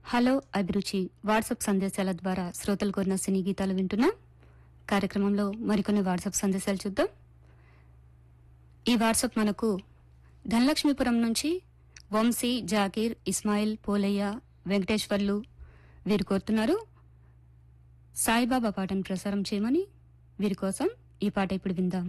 Hello అభిరుచి WhatsApp సందేశాల ద్వారా శ్రోతలు కోరిన సినీ గీతాలు వింటున్నాం. కార్యక్రమంలో మరికొన్ని వాట్సాప్ సందేశాలు చూద్దాం. ఈ వాట్సాప్ మనకు ధనలక్ష్మీపురం నుంచి వంశీ, జాకీర్, ఇస్మాయిల్, పోలయ్య, వెంకటేశ్వర్లు వీరు కోరుతున్నారు సాయిబాబా పాటను ప్రసారం చేయమని. వీరి కోసం ఈ పాట ఇప్పుడు విందాం.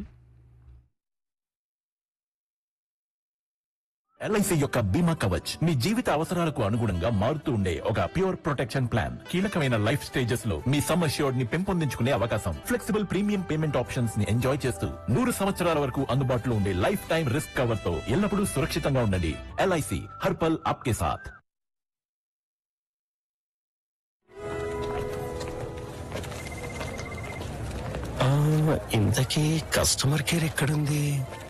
ఎల్ఐసి యొక్క బీమా కవచ్ మీ జీవిత అవసరాలకు అనుగుణంగా మారుతూ ఉండే ఒక ప్యూర్ ప్రొటెక్షన్ ప్లాన్. కీలకమైన లైఫ్ స్టేజెస్ లో మీ సమ్ అష్యూర్డ్ ని పెంపొందించుకునే అవకాశం, ఫ్లెక్సిబుల్ ప్రీమియం పేమెంట్ ఆప్షన్స్ ని ఎంజాయ్ చేస్తూ 100 సంవత్సరాల వరకు అందుబాటులో ఉండే లైఫ్ టైం రిస్క్ కవర్ తో ఎల్లప్పుడూ సురక్షితంగా ఉండండి. ఎల్ఐసి హర్పల్ ఆప్కే సాథ్. ఇంతకీ కస్టమర్ కేర్ ఎక్కడుంది?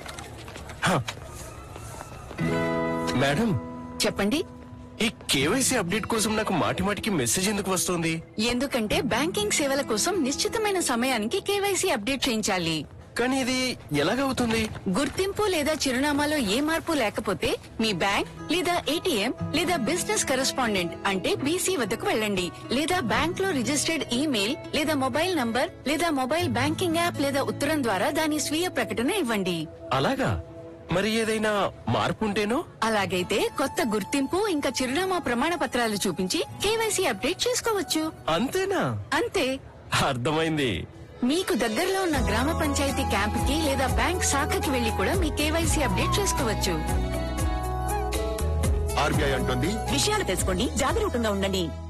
మేడం చెప్పండి. ఈ కేవైసీ అప్డేట్ కోసం నాకు మాటిమాటికి మెసేజ్ ఎందుకు వస్తుంది? ఎందుకంటే బ్యాంకింగ్ సేవల కోసం నిశ్చితమైన సమయానికి కేవైసీ అప్డేట్ చేయించాలి. కానీ ఇది ఎలాగవుతుంది? గుర్తింపు లేదా చిరునామాలో ఏ మార్పు లేకపోతే మీ బ్యాంక్ లేదా ఏటీఎం లేదా బిజినెస్ కరెస్పాండెంట్ అంటే బీసీ వద్దకు వెళ్ళండి. లేదా బ్యాంక్ లో రిజిస్టర్డ్ ఈమెయిల్ లేదా మొబైల్ నంబర్ లేదా మొబైల్ బ్యాంకింగ్ యాప్ లేదా ఉత్తరం ద్వారా దాని స్వీయ ప్రకటన ఇవ్వండి. అలాగా? మరి ఏదైనా మార్పు ఉంటేనో? అలాగైతే కొత్త గుర్తింపు ఇంకా చిరునామా ప్రమాణ పత్రాలు చూపించి కేవైసీ అప్డేట్ చేసుకోవచ్చు. అంతేనా? అంతే. అర్థమైంది. మీకు దగ్గరలో ఉన్న గ్రామ పంచాయతీ క్యాంపుకి లేదా బ్యాంక్ శాఖకి వెళ్లి కూడా మీ కేవైసీ అప్డేట్ చేసుకోవచ్చు. ఆర్బీఐ అంటుంది విషయాలు తెలుసుకోండి, జాగరూకంగా ఉండండి.